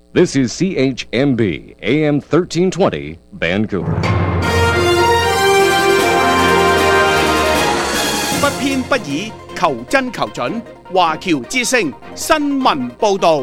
This is CHMB AM 1320 Vancouver。 不偏不倚，求真求準。華僑之聲新聞報導。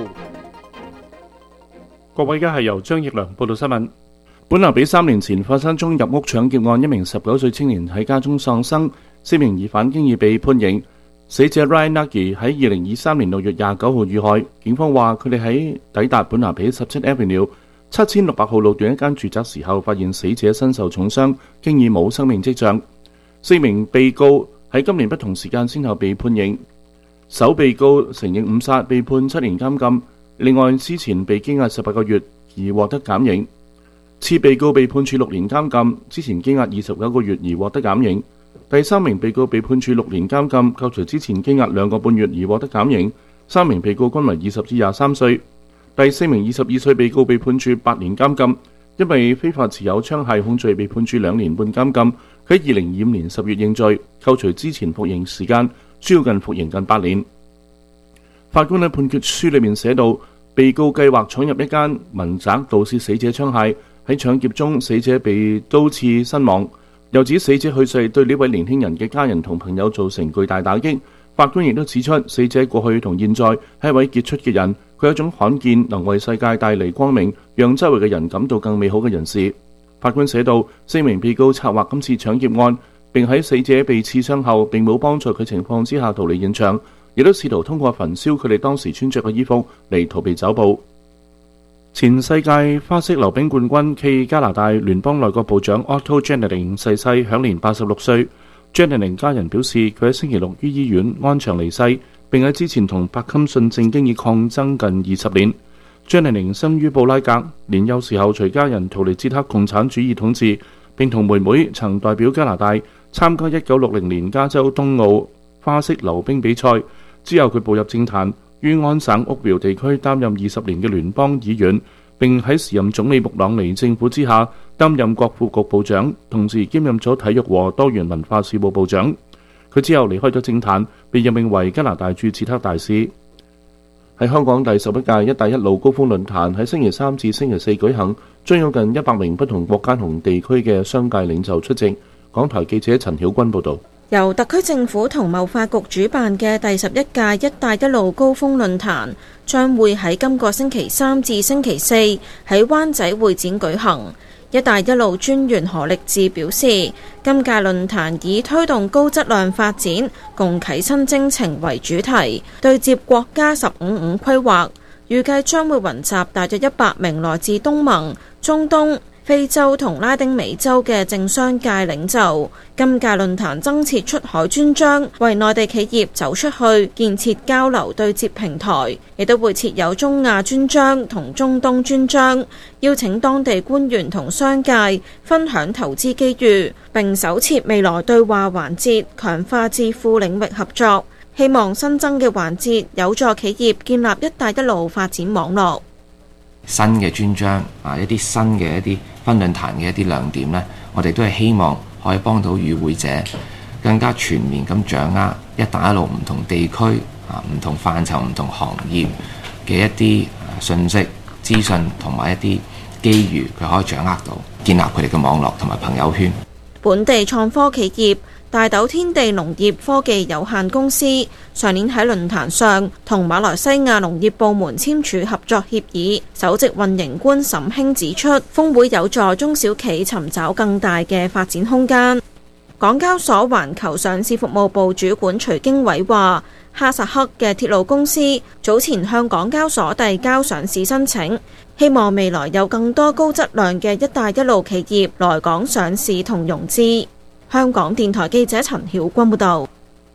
各位，而家係由張奕良報道新聞。本來比3年前發生宗入屋搶劫案，一名19歲青年喺家中喪生，4名疑犯經已被判刑。死者 Ryan Nagy 喺2023年6月29號遇害。警方話佢哋喺抵達本拿比17 Avenue 7600號路段一間住宅時候，發現死者身受重傷，經已冇生命跡象。4名被告喺今年不同時間先後被判刑。首被告承認誤殺，被判7年監禁。另外，之前被羈押18個月而獲得減刑。次被告被判處6年監禁，之前羈押29個月而獲得減刑。第3名被告被判處6年監禁，扣除之前羈押2個半月而獲得減刑。3名被告均為20至23歲。第4名22歲被告被判處8年監禁，因為非法持有槍械控罪被判處2年半監禁。佢喺2025年10月認罪，扣除之前服刑時間，需要服刑近8年。法官喺判決書裏面寫到，被告計劃闖入一間民宅盜竊死者槍械，喺搶劫中死者被刀刺身亡。又指死者去世對呢位年輕人嘅家人同朋友造成巨大打擊。法官亦都指出，死者過去同現在係一位傑出嘅人，佢有一種罕見能為世界帶嚟光明，讓周圍嘅人感到更美好嘅人士。法官寫道，4名被告策劃今次搶劫案，並喺死者被刺傷後並冇幫助佢情況之下逃離現場，亦都試圖通過焚燒佢哋當時穿着嘅衣服嚟逃避抓捕。前世界花式溜冰冠軍暨加拿大聯邦內閣部長 Otto Jennings 逝世，享年86歲。Jennings 家人表示，佢喺星期六於醫院安詳離世，並喺之前同白金遜症經已抗爭近20年。Jennings 生於布拉格，年幼時候隨家人逃離捷克共產主義統治，並同妹妹曾代表加拿大參加1960年加州冬奧花式溜冰比賽。之後佢步入政壇，於安省屋苗地區擔任20年嘅聯邦議員，並喺時任總理穆朗尼政府之下擔任國庫局部長，同時兼任咗體育和多元文化事務部長。佢之後離開咗政壇，被任命為加拿大駐捷克大使。喺香港第11屆一帶一路高峰論壇喺星期3至星期4舉行，將有近100名不同國家同地區嘅商界領袖出席。港台記者陳曉君報導。 由特區政府同貿發局主辦嘅第11屆一帶一路高峰論壇將會喺今個星期3至星期4喺灣仔會展舉行。一帶一路專員何力智表示，今屆論壇以推動高質量發展、共啟新征程為主題，對接國家15-5規劃，預計將會雲集大約100名來自東盟、中東、非洲同拉丁美洲嘅政商界領袖。今屆論壇增設出海專章，為內地企業走出去建設交流對接平台，亦都會設有中亞專章同中東專章，邀請當地官員同商界分享投資機遇，並首設未來對話環節，強化智庫領域合作。希望新增嘅環節有助企業建立一帶一路發展網絡。 新嘅專章一啲新嘅一啲分論壇嘅一啲亮點呢，我哋都係希望可以幫到與會者更加全面咁掌握一帶一路唔同地區唔同範疇、唔同行業嘅一啲信息、資訊同埋一啲機遇，佢可以掌握到，建立佢哋嘅網絡同埋朋友圈。 本地創科企業大豆天地農業科技有限公司上年喺論壇上同馬來西亞農業部門簽署合作協議，首席運營官沈興指出，峰會有助中小企尋找更大嘅發展空間。港交所環球上市服務部主管徐經緯話，哈薩克嘅鐵路公司早前向港交所遞交上市申請，希望未來有更多高質量嘅一帶一路企業來港上市同融資。香港電台記者陳曉君報導。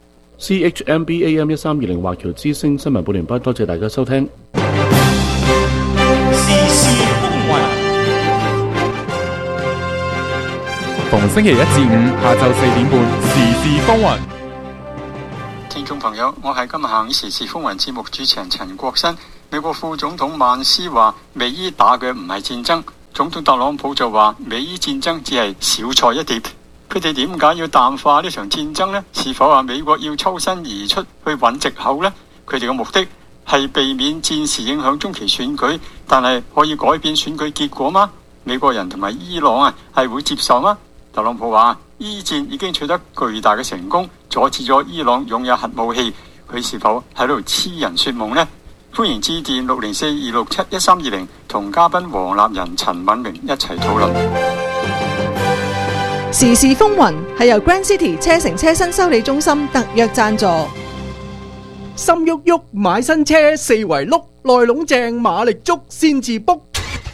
CHMB AM 1320華僑之聲新聞報完畢，多謝大家收聽。 時事風雲，逢星期1至5下晝4點半，時事風雲。 聽眾朋友，我係今行時事風雲節目主持人陳國新。美國副總統曼斯話，美伊打嘅唔係戰爭，總統特朗普就話美伊戰爭只係小菜一碟。佢哋點解要淡化呢場戰爭呢？是否話美國要抽身而出去揾藉口呢？佢哋嘅目的係避免戰時影響中期選舉，但係可以改變選舉結果嗎？美國人同埋伊朗係會接受嗎？特朗普話伊戰已經取得巨大嘅成功，阻止咗伊朗擁有核武器，佢是否喺度痴人說夢呢？歡迎致電604-267-1320同嘉賓黃立仁、陳敏明一齊討論。 時事風雲係由 Grand City 車城車新修理中心特約贊助。 心喐喐買新車，四圍碌，內籠正馬力足先至 book。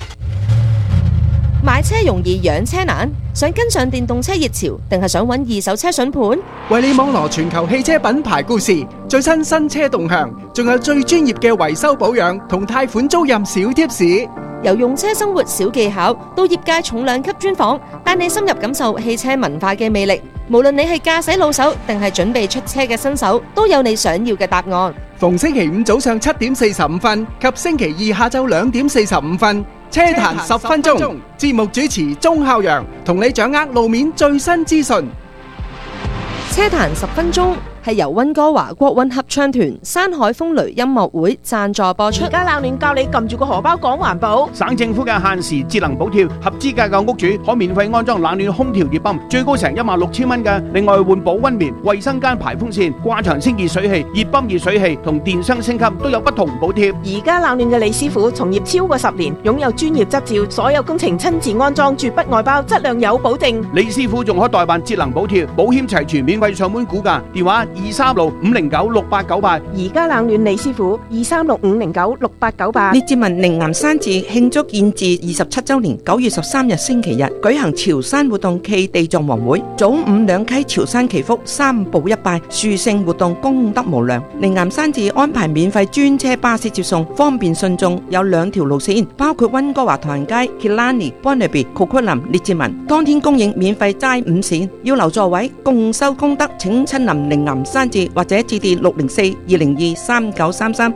買車容易養車難，想跟上電動車熱潮，定係想揾二手車筍盤？ 為你網羅全球汽車品牌故事，最新車動向，仲有最專業嘅維修保養同貸款租賃小貼士。 由用車生活小技巧到業界重量級專訪，帶你深入感受汽車文化嘅魅力。無論你係駕駛老手定係準備出車嘅新手，都有你想要嘅答案。 逢星期五早上7點45分及星期二下晝2點45分，車壇10分鐘，節目主持鐘孝陽同你掌握路面最新資訊。 車壇10分鐘係由溫哥華國韻合唱團山海風雷音樂會贊助播出。 而家冷暖教你撳住個荷包講環保。 省政府嘅限時節能補貼，合資格嘅屋主可免費安裝冷暖空調熱泵，最高成16,000蚊嘅。另外換保溫棉、衛生間排風扇、掛牆清熱水器、熱泵熱水器同電箱升級都有不同補貼。 而家冷暖嘅李師傅從業超過10年，擁有專業執照，所有工程親自安裝，絕不外包，質量有保證。 李師傅仲可代辦節能補貼，保險齊全，免費上門估價，電話236-509-6898。 而家冷暖李師傅236-509-6898。 列治文靈岩山寺慶祝建寺27周年，9月13日星期日舉行潮汕活動暨地藏王會，早午兩溪潮汕祈福3步1拜，殊勝活動功德無量。靈岩山寺安排免費專車巴士接送，方便信眾，有2條路線，包括溫哥華唐人街、Killarney、Bonnerby、Coquitlam、列治文，當天供應免費齋5線，要留座位共收功德，請親臨靈岩山寺或者致電604-202-3933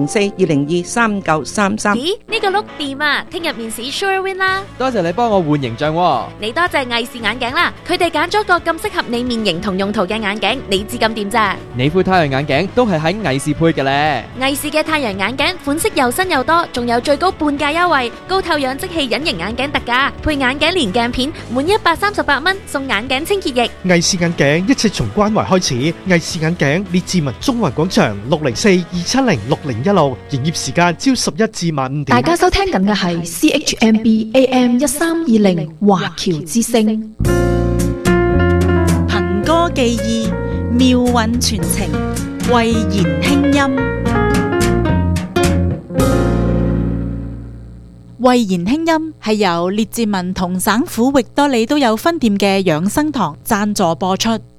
604-202-3933。 咦，呢個碌掂啊！聽日面試 Sure Win 啦！ 多謝你幫我換形象喎。 你多謝藝視眼鏡啦，佢哋揀咗個咁適合你面型同用途嘅眼鏡，你知咁掂咋？ 你副太陽眼鏡都係喺藝視配嘅咧。 藝視嘅太陽眼鏡款式又新又多，仲有最高半價優惠，高透氧即棄隱形眼鏡特價，配眼鏡連鏡片，滿138蚊送眼鏡清潔液。 藝視眼鏡一切從關懷開始，藝視眼鏡列治文中環廣場604-270-6016，營業時間朝11至晚5點。 大家收聽緊嘅係 CHMB AM 1320華僑之聲， 憑歌寄意，妙韻傳情，慧言輕音。慧言輕音係由列治文同省府域多利都有分店嘅養生堂贊助播出。